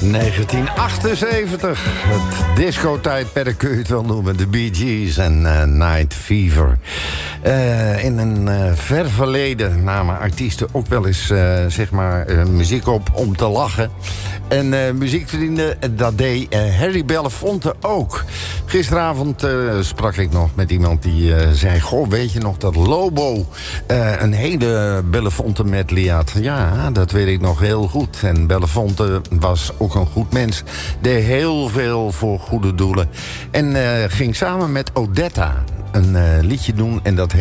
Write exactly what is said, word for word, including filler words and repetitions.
negentien achtenzeventig. Het discotijdperk kun je het wel noemen. De Bee Gees en uh, Night Fever. Uh, in een uh, ver verleden namen artiesten ook wel eens uh, zeg maar, uh, muziek op om te lachen. En uh, muziekvrienden, dat deed uh, Harry Belafonte ook. Gisteravond uh, sprak ik nog met iemand die uh, zei... Goh, weet je nog dat Lobo uh, een hele Belafonte medley had? Ja, dat weet ik nog heel goed. En Belafonte was ook een goed mens. Deed heel veel voor goede doelen. En uh, ging samen met Odetta een uh, liedje doen en dat